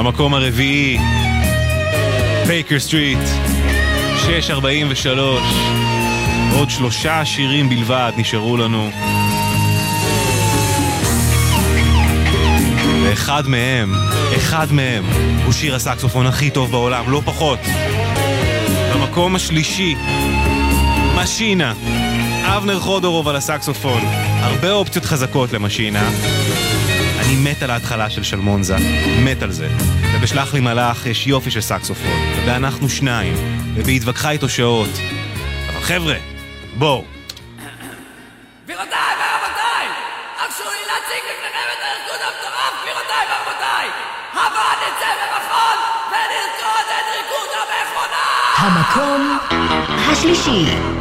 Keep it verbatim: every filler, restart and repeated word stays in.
במקום הרביעי, בייקר סטריט, שש ארבעים ושלוש. עוד שלושה שירים בלבד נשארו לנו. ואחד מהם, אחד מהם, הוא שיר הסקסופון הכי טוב בעולם, לא פחות. במקום השלישי, משינה. אבנר חודורוב על הסקסופון. הרבה אופציות חזקות למשינה. אני מת על ההתחלה של שלמונזה, מת על זה. ובשלח לי מלאך יש יופי של סקסופון, ואנחנו שניים, ובהתווכחה איתו שעות. אבל חבר'ה, בואו. גבירותיי ורבותיי, הרשו לי להציג לפניכם את הארגון המטורף, גבירותיי ורבותיי. הבה נצא במחול ונרקוד את ריקוד המכונה! המקום השלישי.